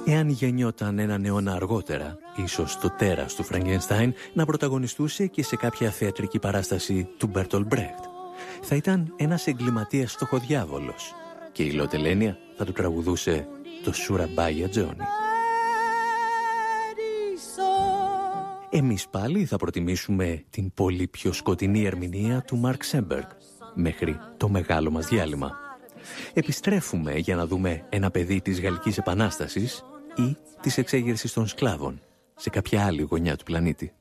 Εάν γεννιόταν έναν αιώνα αργότερα, ίσως το τέρας του Φραγκενστάιν να πρωταγωνιστούσε και σε κάποια θεατρική παράσταση του Μπέρτολτ Μπρέχτ. Θα ήταν ένας εγκληματίας φτωχοδιάβολος και η Λοτελένια θα του τραγουδούσε το Σουραμπάγια Τζόνι. Εμείς πάλι θα προτιμήσουμε την πολύ πιο σκοτεινή ερμηνεία του Μαρκ Σέμπεργκ μέχρι το μεγάλο μας διάλειμμα. Επιστρέφουμε για να δούμε ένα παιδί της Γαλλικής Επανάστασης ή της εξέγερσης των σκλάβων σε κάποια άλλη γωνιά του πλανήτη.